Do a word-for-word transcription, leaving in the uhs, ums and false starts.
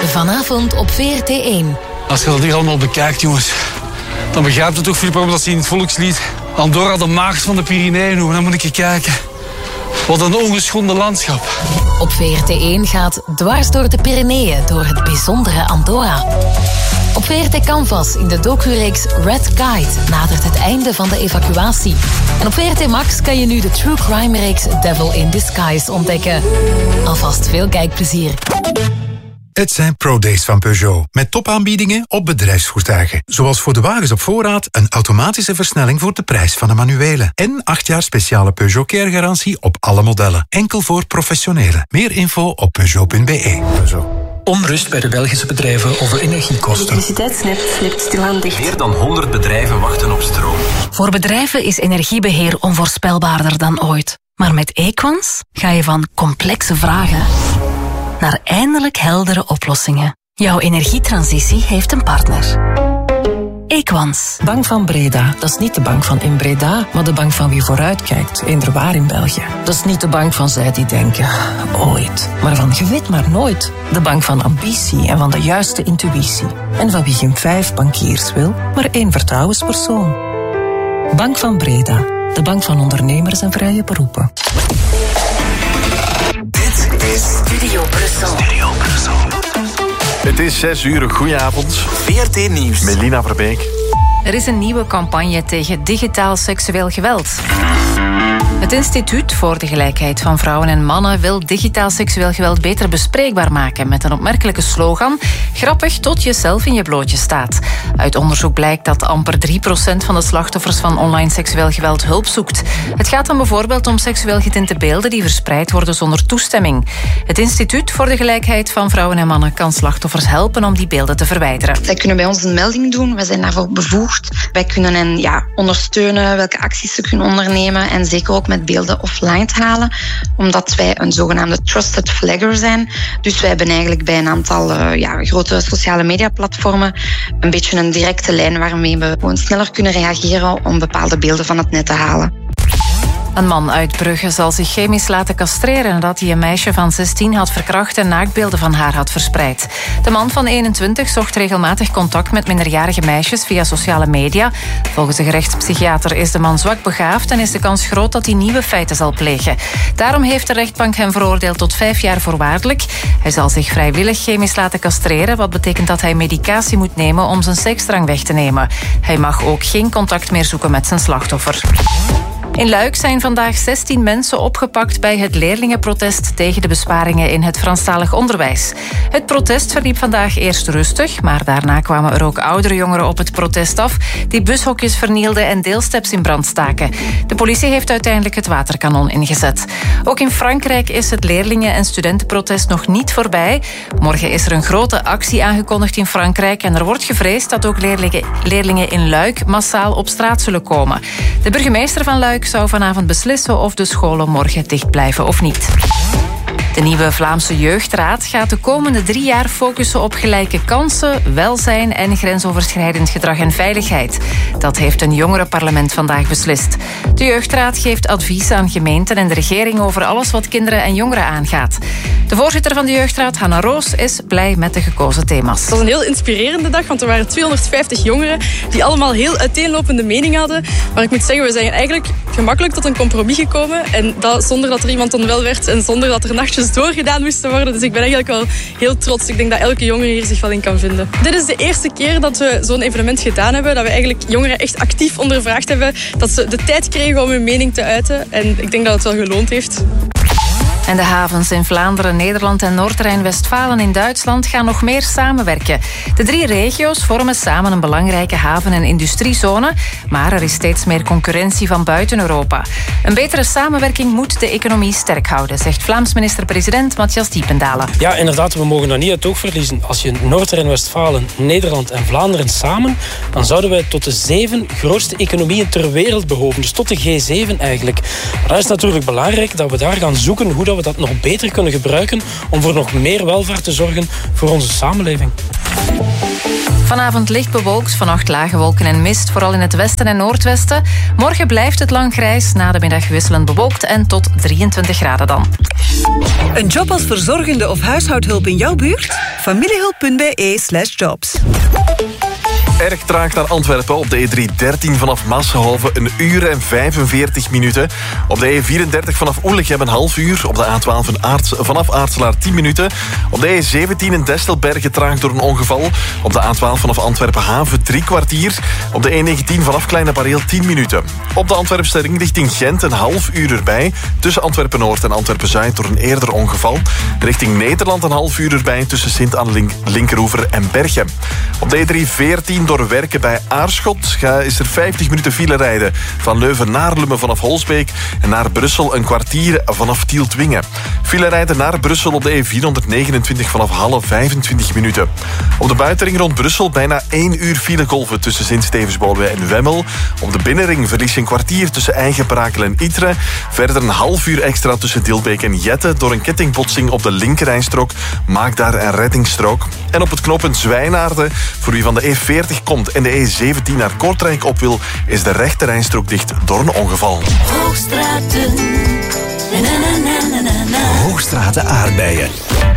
Vanavond op V R T één. Als je dat hier allemaal bekijkt, jongens, dan begrijpt het toch, Filip, waarom dat ze in het volkslied Andorra de maagd van de Pyreneeën noemen. Dan moet ik je kijken. Wat een ongeschonden landschap. Op V R T één gaat dwars door de Pyreneeën, door het bijzondere Andorra. Op V R T Canvas in de docureeks Red Guide nadert het einde van de evacuatie. En op V R T Max kan je nu de true crime reeks Devil in Disguise ontdekken. Alvast veel kijkplezier. Het zijn Pro-Days van Peugeot, met topaanbiedingen op bedrijfsvoertuigen. Zoals voor de wagens op voorraad een automatische versnelling voor de prijs van een manuele. En acht jaar speciale Peugeot Care-garantie op alle modellen. Enkel voor professionelen. Meer info op peugeot punt b e. Peugeot. Onrust bij de Belgische bedrijven over energiekosten. Het elektriciteitsnet slipt stilaan dicht. Meer dan honderd bedrijven wachten op stroom. Voor bedrijven is energiebeheer onvoorspelbaarder dan ooit. Maar met Equans ga je van complexe vragen naar eindelijk heldere oplossingen. Jouw energietransitie heeft een partner. Equans. Bank van Breda. Dat is niet de bank van in Breda, maar de bank van wie vooruitkijkt. Eender waar in België. Dat is niet de bank van zij die denken, ooit. Maar van je weet maar nooit. De bank van ambitie en van de juiste intuïtie. En van wie geen vijf bankiers wil, maar één vertrouwenspersoon. Bank van Breda. De bank van ondernemers en vrije beroepen. Dit is Studio Brussel. Studio Brussel. Het is zes uur. Goedenavond. V R T Nieuws. Met Lina Verbeek. Er is een nieuwe campagne tegen digitaal seksueel geweld. Het Instituut voor de Gelijkheid van Vrouwen en Mannen wil digitaal seksueel geweld beter bespreekbaar maken met een opmerkelijke slogan: grappig tot je zelf in je blootje staat. Uit onderzoek blijkt dat amper drie procent van de slachtoffers van online seksueel geweld hulp zoekt. Het gaat dan bijvoorbeeld om seksueel getinte beelden die verspreid worden zonder toestemming. Het Instituut voor de Gelijkheid van Vrouwen en Mannen kan slachtoffers helpen om die beelden te verwijderen. Zij kunnen bij ons een melding doen, wij zijn daarvoor bevoegd. Wij kunnen hen ja, ondersteunen welke acties ze kunnen ondernemen en zeker ook met beelden offline te halen, omdat wij een zogenaamde trusted flagger zijn. Dus wij hebben eigenlijk bij een aantal uh, ja, grote sociale mediaplatformen een beetje een directe lijn waarmee we gewoon sneller kunnen reageren om bepaalde beelden van het net te halen. Een man uit Brugge zal zich chemisch laten castreren nadat hij een meisje van zestien had verkracht en naaktbeelden van haar had verspreid. De man van eenentwintig zocht regelmatig contact met minderjarige meisjes via sociale media. Volgens de gerechtspsychiater is de man zwak begaafd en is de kans groot dat hij nieuwe feiten zal plegen. Daarom heeft de rechtbank hem veroordeeld tot vijf jaar voorwaardelijk. Hij zal zich vrijwillig chemisch laten castreren, wat betekent dat hij medicatie moet nemen om zijn seksdrang weg te nemen. Hij mag ook geen contact meer zoeken met zijn slachtoffer. In Luik zijn vandaag zestien mensen opgepakt bij het leerlingenprotest tegen de besparingen in het Franstalig onderwijs. Het protest verliep vandaag eerst rustig, maar daarna kwamen er ook oudere jongeren op het protest af die bushokjes vernielden en deelsteps in brand staken. De politie heeft uiteindelijk het waterkanon ingezet. Ook in Frankrijk is het leerlingen- en studentenprotest nog niet voorbij. Morgen is er een grote actie aangekondigd in Frankrijk en er wordt gevreesd dat ook leerlingen, leerlingen in Luik massaal op straat zullen komen. De burgemeester van Luik zou vanavond beslissen of de scholen morgen dicht blijven of niet. De nieuwe Vlaamse Jeugdraad gaat de komende drie jaar focussen op gelijke kansen, welzijn en grensoverschrijdend gedrag en veiligheid. Dat heeft een jongerenparlement vandaag beslist. De Jeugdraad geeft advies aan gemeenten en de regering over alles wat kinderen en jongeren aangaat. De voorzitter van de Jeugdraad, Hanna Roos, is blij met de gekozen thema's. Het was een heel inspirerende dag, want er waren tweehonderdvijftig jongeren die allemaal heel uiteenlopende meningen hadden. Maar ik moet zeggen, we zijn eigenlijk gemakkelijk tot een compromis gekomen. En dat zonder dat er iemand onwel werd en zonder dat er nachtjes doorgedaan moesten worden. Dus ik ben eigenlijk wel heel trots. Ik denk dat elke jongere hier zich wel in kan vinden. Dit is de eerste keer dat we zo'n evenement gedaan hebben. Dat we eigenlijk jongeren echt actief ondervraagd hebben. Dat ze de tijd kregen om hun mening te uiten. En ik denk dat het wel geloond heeft. En de havens in Vlaanderen, Nederland en Noord-Rijn-Westfalen in Duitsland gaan nog meer samenwerken. De drie regio's vormen samen een belangrijke haven- en industriezone, maar er is steeds meer concurrentie van buiten Europa. Een betere samenwerking moet de economie sterk houden, zegt Vlaams minister-president Matthias Diependalen. Ja, inderdaad, we mogen dat niet uit het oog verliezen. Als je Noord-Rijn-Westfalen, Nederland en Vlaanderen samen, dan zouden wij tot de zeven grootste economieën ter wereld behoren. Dus tot de G zeven eigenlijk. Maar dat is natuurlijk belangrijk dat we daar gaan zoeken hoe dat we dat nog beter kunnen gebruiken om voor nog meer welvaart te zorgen voor onze samenleving. Vanavond licht bewolkt, vannacht lage wolken en mist, vooral in het westen en noordwesten. Morgen blijft het lang grijs, na de middag wisselend bewolkt en tot drieëntwintig graden dan. Een job als verzorgende of huishoudhulp in jouw buurt? familiehulp punt b e slash jobs. Erg traag naar Antwerpen op de E driehonderddertien vanaf Massenhoven een uur en vijfenveertig minuten. Op de E vierendertig vanaf Oelichem een half uur. Op de A twaalf van Aarts, vanaf Aartselaar tien minuten. Op de E zeventien in Destelbergen traag door een ongeval. Op de A twaalf vanaf Antwerpen Haven drie kwartier. Op de E negentien vanaf Kleine Bareel tien minuten. Op de Antwerpse ring richting Gent een half uur erbij. Tussen Antwerpen-Noord en Antwerpen-Zuid door een eerder ongeval. Richting Nederland een half uur erbij tussen Sint-Anne, Linkeroever en Berchem. Op de E driehonderdveertien door Werken bij Aarschot is er vijftig minuten file rijden. Van Leuven naar Lummen vanaf Holsbeek en naar Brussel een kwartier vanaf Tieltwingen. File rijden naar Brussel op de E vierhonderdnegenentwintig vanaf Halle vijfentwintig minuten. Op de buitenring rond Brussel bijna één uur filegolven tussen Sint-Stevensboluwe en Wemmel. Op de binnenring verlies je een kwartier tussen Eigenbrakel en Ytre. Verder een half uur extra tussen Dilbeek en Jette door een kettingbotsing op de linkerrijstrook. Maak daar een reddingsstrook. En op het knooppunt Zwijnaarden, voor wie van de E veertig komt en de E zeventien naar Kortrijk op wil, is de rechterrijstrook dicht door een ongeval. Hoogstraten. Na, na, na, na, na. Hoogstraten aardbeien.